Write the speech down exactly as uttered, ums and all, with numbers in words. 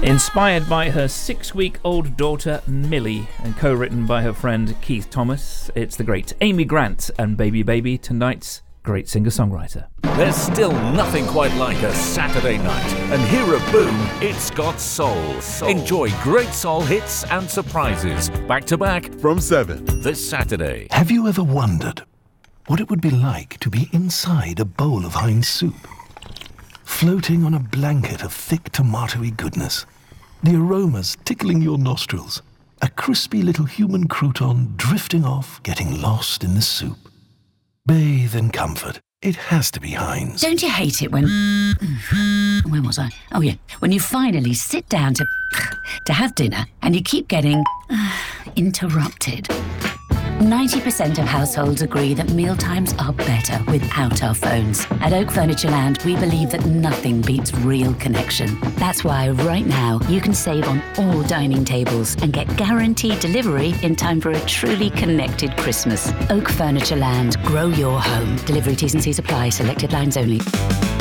Inspired by her six-week-old daughter, Millie, and co-written by her friend Keith Thomas, it's the great Amy Grant and Baby Baby, tonight's great singer-songwriter. There's still nothing quite like a Saturday night, and here at Boom, it's got soul. soul. Enjoy great soul hits and surprises, back-to-back from seven this Saturday. Have you ever wondered what it would be like to be inside a bowl of Heinz soup? Floating on a blanket of thick tomatoey goodness, the aromas tickling your nostrils, a crispy little human crouton drifting off, getting lost in the soup. Bathe in comfort. It has to be Heinz. Don't you hate it when... Where was I? Oh, yeah. When you finally sit down to... to have dinner and you keep getting... interrupted. ninety percent of households agree that mealtimes are better without our phones. At Oak Furniture Land, we believe that nothing beats real connection. That's why right now you can save on all dining tables and get guaranteed delivery in time for a truly connected Christmas. Oak Furniture Land. Grow your home. Delivery T's and C's apply. Selected lines only.